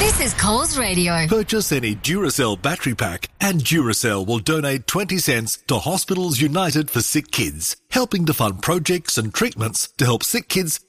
This is Coles Radio. Purchase any Duracell battery pack and Duracell will donate 20 cents to Hospitals United for Sick Kids, helping to fund projects and treatments to help sick kids